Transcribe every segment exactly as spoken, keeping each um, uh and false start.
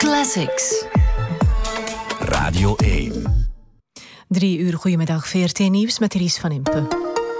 Classics. Radio één. Drie uur, goedemiddag, V R T Nieuws met Ries van Impe.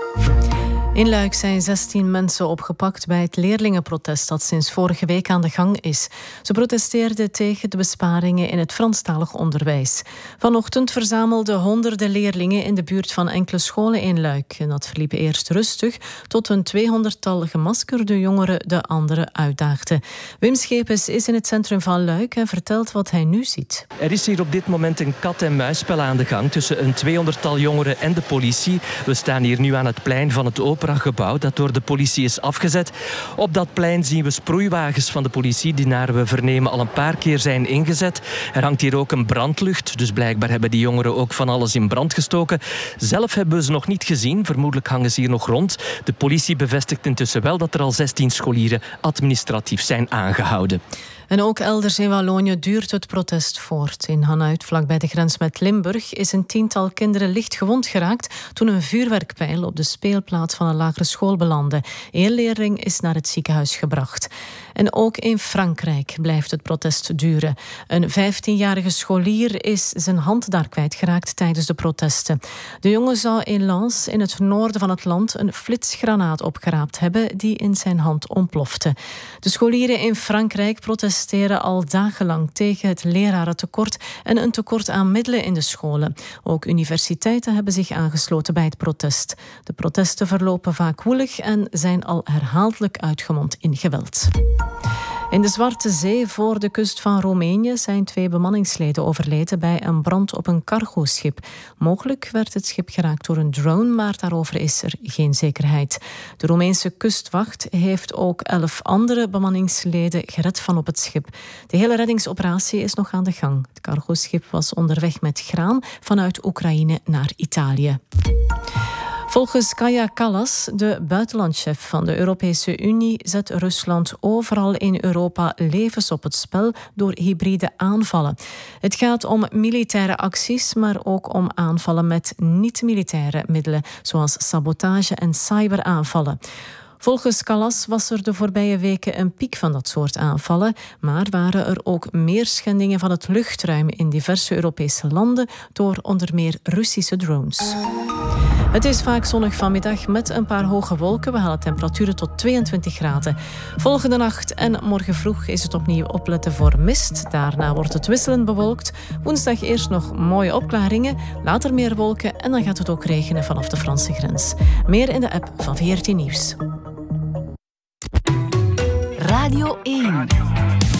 In Luik zijn zestien mensen opgepakt bij het leerlingenprotest dat sinds vorige week aan de gang is. Ze protesteerden tegen de besparingen in het Franstalig onderwijs. Vanochtend verzamelden honderden leerlingen in de buurt van enkele scholen in Luik. En dat verliep eerst rustig, tot een tweehonderdtal gemaskerde jongeren de anderen uitdaagden. Wim Schepens is in het centrum van Luik en vertelt wat hij nu ziet. Er is hier op dit moment een kat-en-muisspel aan de gang tussen een tweehonderdtal jongeren en de politie. We staan hier nu aan het plein van het Opera gebouw dat door de politie is afgezet. Op dat plein zien we sproeiwagens van de politie die naar we vernemen al een paar keer zijn ingezet. Er hangt hier ook een brandlucht, dus blijkbaar hebben die jongeren ook van alles in brand gestoken. Zelf hebben we ze nog niet gezien, vermoedelijk hangen ze hier nog rond. De politie bevestigt intussen wel dat er al zestien scholieren administratief zijn aangehouden. En ook elders in Wallonië duurt het protest voort. In Hanuit, vlakbij de grens met Limburg, is een tiental kinderen licht gewond geraakt toen een vuurwerkpijl op de speelplaats van een lagere school belandde. Eén leerling is naar het ziekenhuis gebracht. En ook in Frankrijk blijft het protest duren. Een vijftienjarige scholier is zijn hand daar kwijtgeraakt tijdens de protesten. De jongen zou in Lens, in het noorden van het land, een flitsgranaat opgeraapt hebben die in zijn hand ontplofte. De scholieren in Frankrijk protesteren al dagenlang tegen het lerarentekort en een tekort aan middelen in de scholen. Ook universiteiten hebben zich aangesloten bij het protest. De protesten verlopen vaak woelig en zijn al herhaaldelijk uitgemond in geweld. In de Zwarte Zee voor de kust van Roemenië zijn twee bemanningsleden overleden bij een brand op een cargoschip. Mogelijk werd het schip geraakt door een drone, maar daarover is er geen zekerheid. De Roemeense kustwacht heeft ook elf andere bemanningsleden gered van op het schip. De hele reddingsoperatie is nog aan de gang. Het cargoschip was onderweg met graan vanuit Oekraïne naar Italië. Volgens Kaja Kallas, de buitenlandchef van de Europese Unie, zet Rusland overal in Europa levens op het spel door hybride aanvallen. Het gaat om militaire acties, maar ook om aanvallen met niet-militaire middelen, zoals sabotage en cyberaanvallen. Volgens Kallas was er de voorbije weken een piek van dat soort aanvallen, maar waren er ook meer schendingen van het luchtruim in diverse Europese landen door onder meer Russische drones. Het is vaak zonnig vanmiddag met een paar hoge wolken. We halen temperaturen tot tweeëntwintig graden. Volgende nacht en morgen vroeg is het opnieuw opletten voor mist. Daarna wordt het wisselend bewolkt. Woensdag eerst nog mooie opklaringen, later meer wolken en dan gaat het ook regenen vanaf de Franse grens. Meer in de app van V R T Nieuws. Radio één.